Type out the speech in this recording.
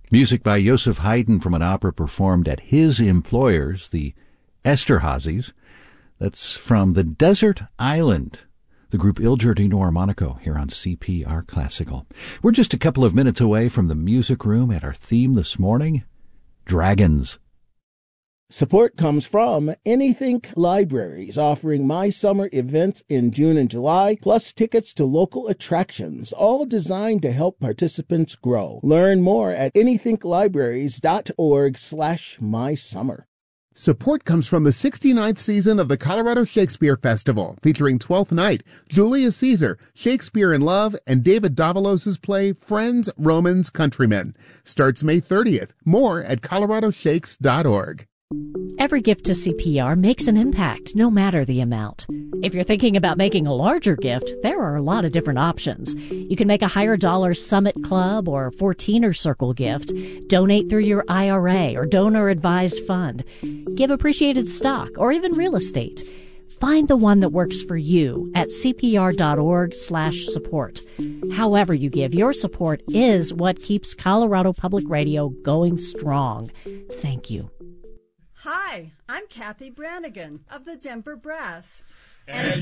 Music by Joseph Haydn from an opera performed at his employers, the Esterházys. That's from The Desert Island, the group Il Giardino Armonico, here on CPR Classical. We're just a couple of minutes away from the music room at our theme this morning, Dragons. Support comes from Anythink Libraries, offering My Summer events in June and July, plus tickets to local attractions, all designed to help participants grow. Learn more at anythinklibraries.org/mysummer. Support comes from the 69th season of the Colorado Shakespeare Festival, featuring 12th Night, Julius Caesar, Shakespeare in Love, and David Davalos' play Friends, Romans, Countrymen. Starts May 30th. More at coloradoshakes.org. Every gift to CPR makes an impact, no matter the amount. If you're thinking about making a larger gift, there are a lot of different options. You can make a higher dollar Summit Club or 14er Circle gift, donate through your IRA or donor-advised fund, give appreciated stock, or even real estate. Find the one that works for you at cpr.org/support. However you give, your support is what keeps Colorado Public Radio going strong. Thank you. Hi, I'm Kathy Brannigan of the Denver Brass. And